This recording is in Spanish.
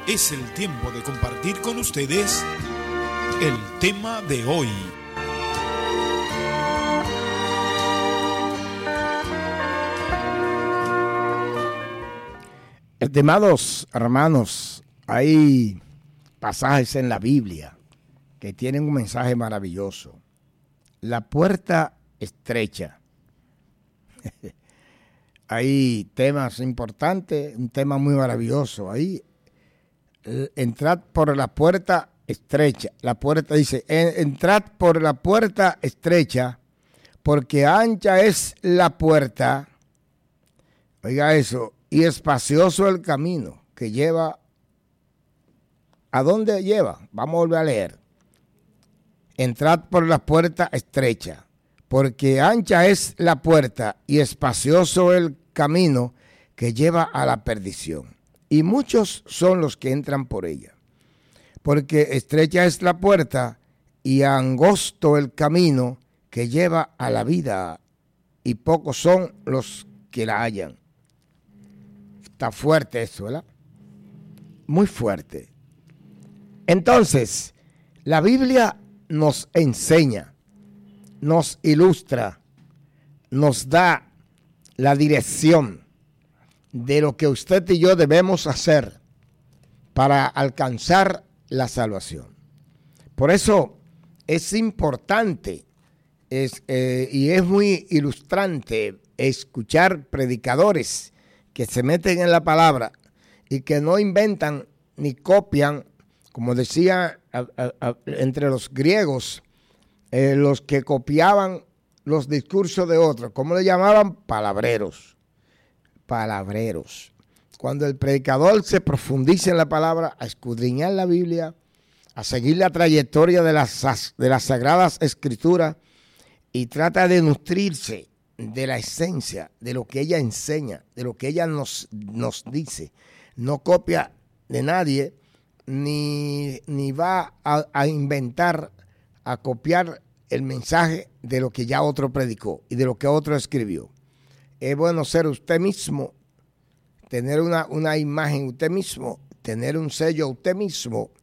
Es el tiempo de compartir con ustedes el tema de hoy. Estimados hermanos, hay pasajes en la Biblia que tienen un mensaje maravilloso. La puerta estrecha. Hay temas importantes, un tema muy maravilloso. Ahí, entrad por la puerta estrecha. La puerta dice, entrad por la puerta estrecha, porque ancha es la puerta. Oiga eso. Y espacioso el camino que lleva. ¿A dónde lleva? Vamos a volver a leer. Entrad por la puerta estrecha, porque ancha es la puerta y espacioso el camino que lleva a la perdición. Y muchos son los que entran por ella. Porque estrecha es la puerta y angosto el camino que lleva a la vida, y pocos son los que la hallan. Está fuerte eso, ¿verdad? Muy fuerte. Entonces, la Biblia nos enseña, nos ilustra, nos da la dirección de lo que usted y yo debemos hacer para alcanzar la salvación. Por eso es importante y es muy ilustrante escuchar predicadores que se meten en la palabra y que no inventan ni copian, como decía entre los griegos, los que copiaban los discursos de otros, ¿cómo le llamaban? Palabreros. Palabreros. Cuando el predicador se profundiza en la palabra, a escudriñar la Biblia, a seguir la trayectoria de las Sagradas Escrituras y trata de nutrirse de la esencia, de lo que ella enseña, de lo que ella nos dice. No copia de nadie, ni va a inventar, a copiar el mensaje de lo que ya otro predicó y de lo que otro escribió. Es bueno ser usted mismo, tener una imagen usted mismo, tener un sello usted mismo